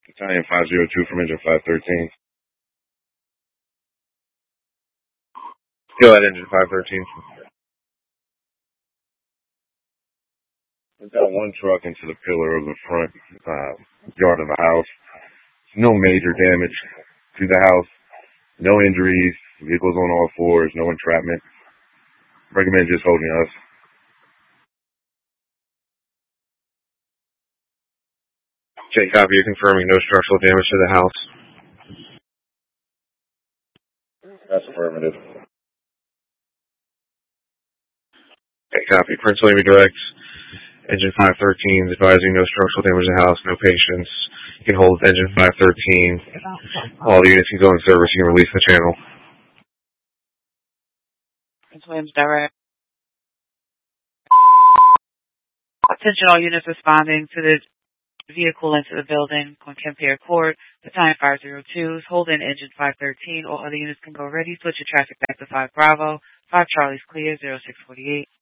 Battalion 502 from engine 513. Go ahead, engine 513. We've got one truck into the pillar of the front yard of the house. No major damage to the house. No injuries. Vehicles on all fours. No entrapment. Recommend just holding us. Okay, copy. You're confirming no structural damage to the house. That's affirmative. Okay, copy. Prince William Direct. Engine 513 is advising no structural damage to the house, no patients. You can hold engine 513. All the units can go in service. You can release the channel. Prince Williams Direct. Attention all units responding to the vehicle into the building on Kemper Court. Battalion 502s, hold in engine 513. All other units can go ready. Switch your traffic back to 5 Bravo. 5 Charlie's clear, 0648.